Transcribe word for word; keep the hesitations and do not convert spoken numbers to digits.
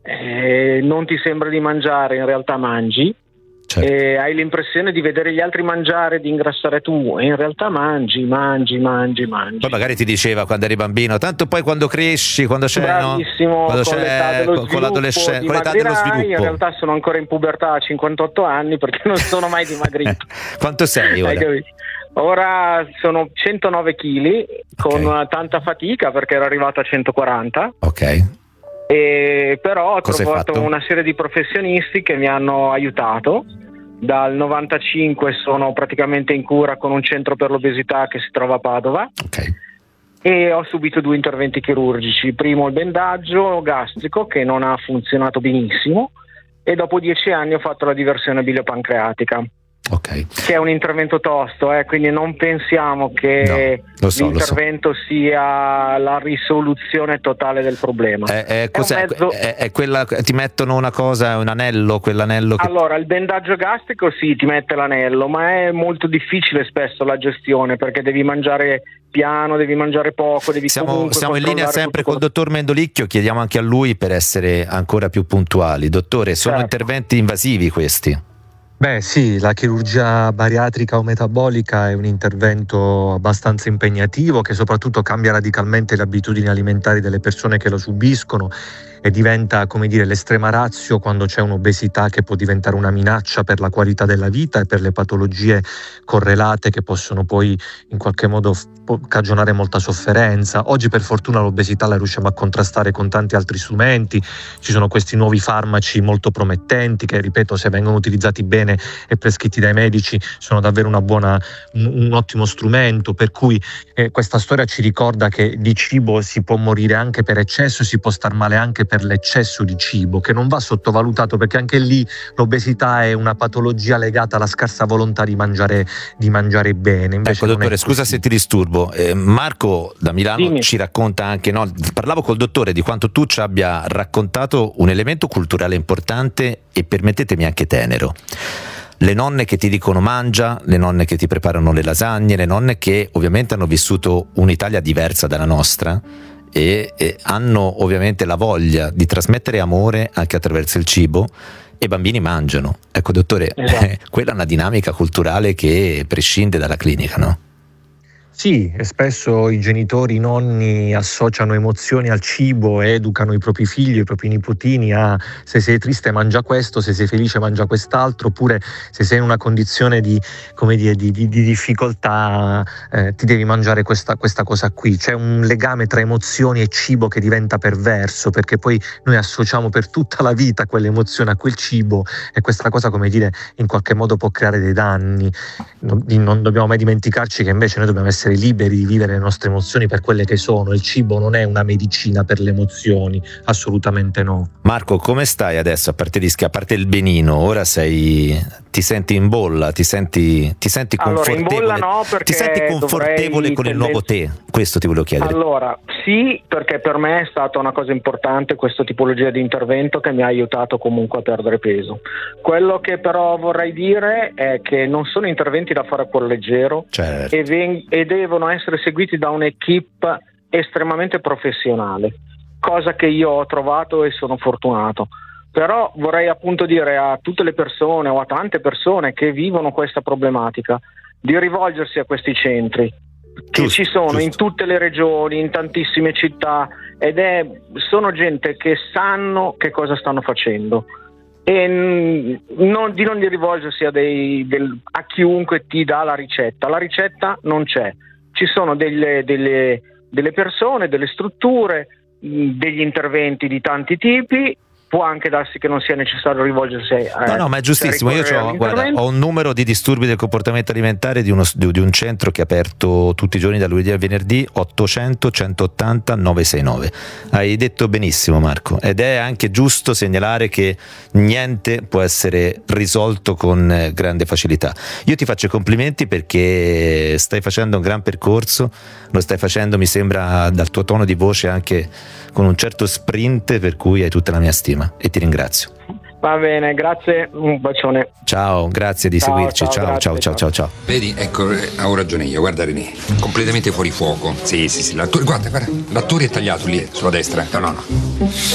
eh, non ti sembra di mangiare, in realtà mangi. Certo. E hai l'impressione di vedere gli altri mangiare, di ingrassare tu, e in realtà mangi, mangi, mangi, mangi. Poi magari ti diceva quando eri bambino, tanto poi quando cresci, quando c'è, bravissimo, no? Quando con c'è, l'età dello con, con l'adolescenza, con l'età dello sviluppo. In realtà sono ancora in pubertà a cinquantotto anni perché non sono mai dimagrito. Quanto sei ora? Ora sono centonove chili, con okay. tanta fatica perché ero arrivato a centoquaranta. Ok. E però ho Cosa trovato una serie di professionisti che mi hanno aiutato. Dal novantacinque sono praticamente in cura con un centro per l'obesità che si trova a Padova. Okay. E ho subito due interventi chirurgici. Primo il bendaggio gastrico che non ha funzionato benissimo, e dopo dieci anni ho fatto la diversione biliopancreatica. Okay. Che è un intervento tosto, eh, quindi non pensiamo che no, lo so, l'intervento lo so. sia la risoluzione totale del problema. È, è, cos'è? È mezzo... è, è quella, ti mettono una cosa, un anello, quell'anello che... Allora, il bendaggio gastrico sì, ti mette l'anello, ma è molto difficile spesso la gestione perché devi mangiare piano, devi mangiare poco, devi siamo, comunque siamo in linea sempre col quello... dottor Mendolicchio, chiediamo anche a lui per essere ancora più puntuali. Dottore, sono certo. interventi invasivi questi? Beh sì, la chirurgia bariatrica o metabolica è un intervento abbastanza impegnativo che soprattutto cambia radicalmente le abitudini alimentari delle persone che lo subiscono e diventa, come dire, l'estrema ratio quando c'è un'obesità che può diventare una minaccia per la qualità della vita e per le patologie correlate che possono poi in qualche modo cagionare molta sofferenza. Oggi per fortuna l'obesità la riusciamo a contrastare con tanti altri strumenti, ci sono questi nuovi farmaci molto promettenti che, ripeto, se vengono utilizzati bene e prescritti dai medici sono davvero una buona, un, un ottimo strumento, per cui eh, questa storia ci ricorda che di cibo si può morire anche per eccesso, si può star male anche per l'eccesso di cibo, che non va sottovalutato perché anche lì l'obesità è una patologia legata alla scarsa volontà di mangiare, di mangiare bene. Invece ecco dottore, scusa se ti disturbo, eh, Marco da Milano Dimmi. Ci racconta anche, no, parlavo col dottore di quanto tu ci abbia raccontato un elemento culturale importante e permettetemi anche tenero. Le nonne che ti dicono mangia, le nonne che ti preparano le lasagne, le nonne che ovviamente hanno vissuto un'Italia diversa dalla nostra e, e hanno ovviamente la voglia di trasmettere amore anche attraverso il cibo, e i bambini mangiano. Ecco dottore, esatto. eh, quella è una dinamica culturale che prescinde dalla clinica, no? Sì, e spesso i genitori, i nonni associano emozioni al cibo e educano i propri figli, i propri nipotini a se sei triste mangia questo, se sei felice mangia quest'altro, oppure se sei in una condizione di, come dire, di, di, di difficoltà eh, ti devi mangiare questa, questa cosa qui. C'è un legame tra emozioni e cibo che diventa perverso, perché poi noi associamo per tutta la vita quell'emozione a quel cibo e questa cosa, come dire, in qualche modo può creare dei danni. Non, non dobbiamo mai dimenticarci che invece noi dobbiamo essere liberi di vivere le nostre emozioni per quelle che sono. Il cibo non è una medicina per le emozioni, assolutamente no. Marco, come stai adesso? A parte di a parte il benino, ora sei, ti senti in bolla, ti senti, ti senti allora, confortevole? In bolla no, perché ti senti confortevole con il nuovo te? Questo ti volevo chiedere. Allora, sì, perché per me è stata una cosa importante questa tipologia di intervento che mi ha aiutato comunque a perdere peso. Quello che però vorrei dire è che non sono interventi da fare a cuore leggero, certo. e, ven- e devono essere seguiti da un'equipe estremamente professionale, cosa che io ho trovato e sono fortunato. Però vorrei appunto dire a tutte le persone o a tante persone che vivono questa problematica di rivolgersi a questi centri che giusto, ci sono giusto. in tutte le regioni, in tantissime città, ed è sono gente che sanno che cosa stanno facendo. E non, di non rivolgersi a, dei, del, a chiunque ti dà la ricetta. La ricetta non c'è. Ci sono delle, delle, delle persone, delle strutture, degli interventi di tanti tipi. Può anche darsi che non sia necessario rivolgersi a... No, no, ma è giustissimo. Io c'ho, guarda, ho un numero di disturbi del comportamento alimentare di, uno, di, di un centro che è aperto tutti i giorni da lunedì al venerdì, ottocento centottanta novecentosessantanove. Hai detto benissimo, Marco, ed è anche giusto segnalare che niente può essere risolto con grande facilità. Io ti faccio i complimenti perché stai facendo un gran percorso, lo stai facendo, mi sembra dal tuo tono di voce, anche con un certo sprint, per cui hai tutta la mia stima e ti ringrazio. Va bene, grazie, un bacione. Ciao, grazie di ciao, seguirci. Ciao, ciao, ciao, ciao, ciao, ciao. Vedi, ecco, ho ragione io, guarda René, completamente fuori fuoco. Sì, sì, sì, l'attore, guarda, guarda, l'attore è tagliato lì, sulla destra. No, no, no.